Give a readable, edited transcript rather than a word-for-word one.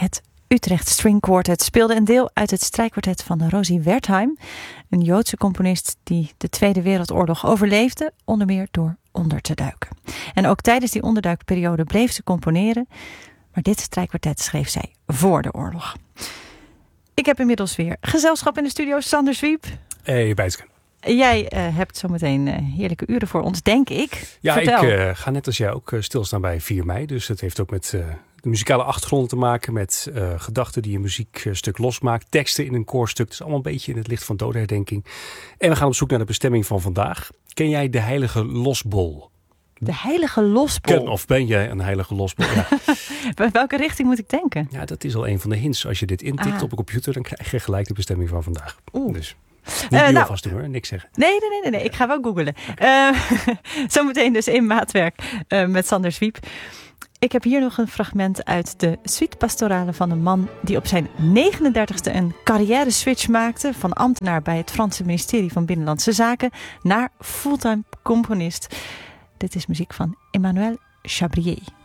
Het Utrecht String Quartet speelde een deel uit het strijkkwartet van Rosie Wertheim, een Joodse componist die de Tweede Wereldoorlog overleefde, onder meer door onder te duiken. En ook tijdens die onderduikperiode bleef ze componeren, maar dit strijkkwartet schreef zij voor de oorlog. Ik heb inmiddels weer gezelschap in de studio, Sander Zwiep. Hey, Bijtske. Jij hebt zometeen heerlijke uren voor ons, denk ik. Ja, Vertel. Ik ga net als jij ook stilstaan bij 4 mei. Dus dat heeft ook met de muzikale achtergrond te maken. Met gedachten die een muziekstuk losmaakt. Teksten in een koorstuk. Het is allemaal een beetje in het licht van dodenherdenking. En we gaan op zoek naar de bestemming van vandaag. Ken jij de heilige losbol? De heilige losbol? Of ben jij een heilige losbol? Ja. Welke richting moet ik denken? Ja, dat is al een van de hints. Als je dit intikt op een computer, dan krijg je gelijk de bestemming van vandaag. Dus niet nu alvast doen hoor, niks zeggen. Nee. Ik ga wel googlen. Zometeen dus in maatwerk met Sander Zwiep. Ik heb hier nog een fragment uit de suite pastorale van een man die op zijn 39e een carrière switch maakte van ambtenaar bij het Franse ministerie van Binnenlandse Zaken naar fulltime componist. Dit is muziek van Emmanuel Chabrier.